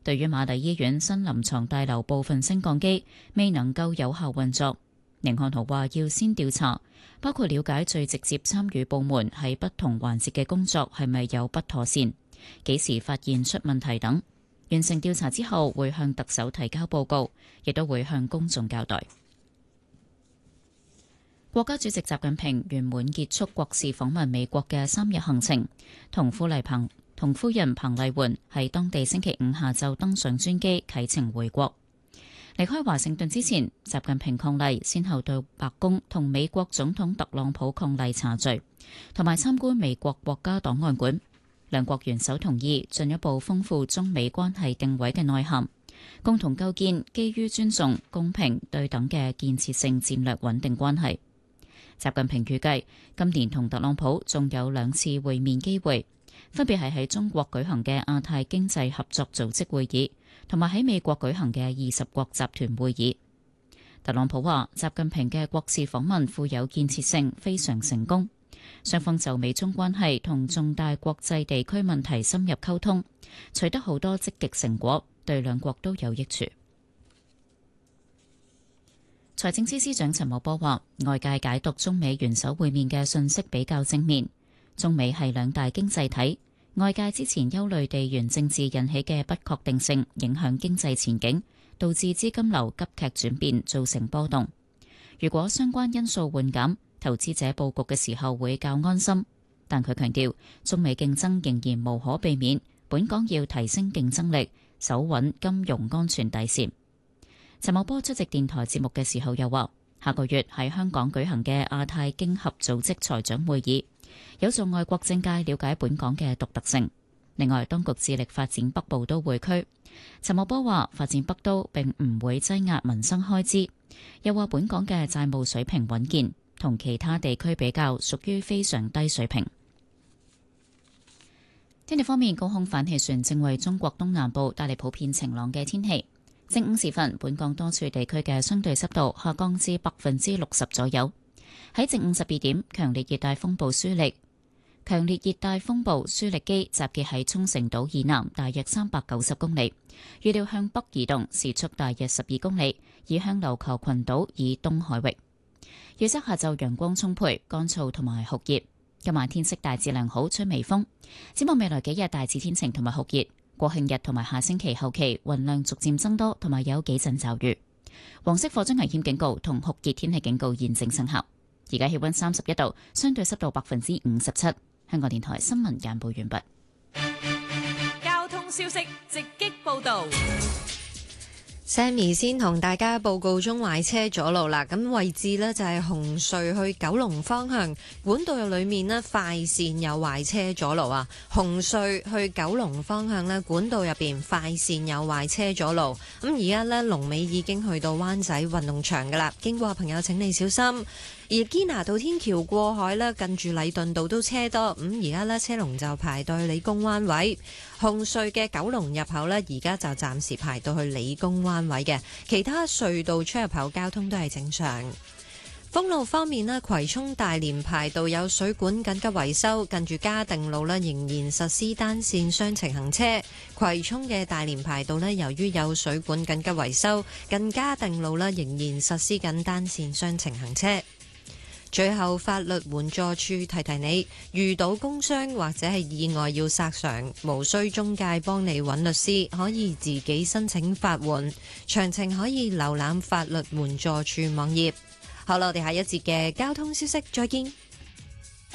對於瑪麗醫院新臨床大樓部分升降機未能夠有效運作，寧漢豪話要先調查，包括了解最直接參與部門喺不同環節嘅工作係咪有不妥善，幾時發現出問題等。完成調查之後會向特首提交報告，亦都會向公眾交代。國家主席習近平圓滿結束國事訪問美國嘅3日行程，同夫人彭麗媛喺當地星期五下晝登上專機啟程回國。離開華盛頓之前，習近平伉儷先後到白宮同美國總統特朗普伉儷茶敘，同埋參觀美國國家檔案館。兩國元首同意進一步豐富中美關係定位嘅內涵，共同構建基於尊重、公平、對等嘅建設性戰略穩定關係。習近平預計今年同特朗普仲有2次會面機會，分別係喺中國舉行嘅亞太經濟合作組織會議，同埋喺美國舉行嘅20國集團會議。特朗普話習近平嘅國事訪問富有建設性，非常成功。雙方就美中關係同重大國際地區問題深入溝通，取得好多積極成果，對兩國都有益處。財政司司長陳茂波話，外界解讀中美元首會面嘅信息比較正面。中美係2大經濟體，外界之前憂慮地緣政治引起嘅不確定性影響經濟前景，導致資金流急劇轉變，造成波動。如果相關因素緩減，投資者佈局嘅時候會較安心。但佢強調，中美競爭仍然無可避免，本港要提升競爭力，守穩金融安全底線。陳茂波出席電台節目嘅時候又話，下個月喺香港舉行嘅亞太經合組織財長會議，有助外國政界了解本港嘅獨特性。另外，當局致力發展北部都會區。陳茂波話，發展北都並唔會擠壓民生開支，又話本港嘅債務水平穩健，同其他地區比較屬於非常低水平。天氣方面，高空反氣旋正為中國東南部帶嚟普遍晴朗嘅天氣。正午時分，本港多處地區嘅相對濕度下降至60%左右。喺正午12點，強烈熱帶風暴舒力基集結喺沖繩島以南大約390公里，預料向北移動，時速大約12公里，移向琉球群島以東海域。預測下晝陽光充沛、乾燥同埋酷熱。今晚天色大致良好，吹微風。展望未來幾日大致天晴同埋酷熱。國慶日同埋下星期後期雲量逐漸增多，同埋有幾陣驟雨。黃色火災危險警告同酷熱天氣警告現正生效。而家氣溫31度，相對濕度57%。香港電台新聞簡報完畢。 交通消息直擊報道。 Sammy 先同大家報告中壞車阻路啦，咁位置呢，就係紅隧去九龍方向管道入裏面呢，快線有壞車阻路啊！紅隧去九龍方向呢，管道入邊快線有壞車阻路，咁而家呢，龍尾已經去到灣仔運動場噶啦，經過嘅朋友請你小心。而堅拿道天橋過海呢，近住禮頓道都車多，咁而家呢，車龍就排到去理工灣位。紅隧嘅九龍入口呢，而家就暫時排到去理工灣位嘅，其他隧道出入口交通都係正常。封路方面呢，葵涌大連排道有水管緊急維修，近住嘉定路呢，仍然實施單線雙程行車。葵涌嘅大連排道呢，由於有水管緊急維修，近嘉定路呢，仍然實施緊單線雙程行車。最後，法律援助處提提你，遇到工傷或者係意外要索償，無需中介幫你揾律師，可以自己申請法援。詳情可以瀏覽法律援助處網頁。好啦，我哋下一節嘅交通消息再見。